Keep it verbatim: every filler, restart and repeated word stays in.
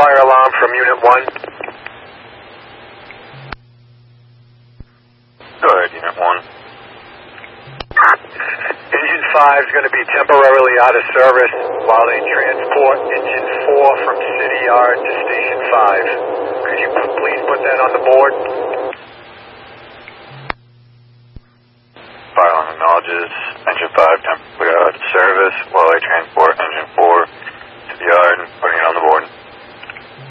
fire alarm from Unit one. Go ahead, Unit one. Engine five is going to be temporarily out of service while they transport Engine four from City Yard to Station five. Could you put, please put that on the board? Fire alarm acknowledges Engine five temporarily out of service while they transport Engine four to the yard.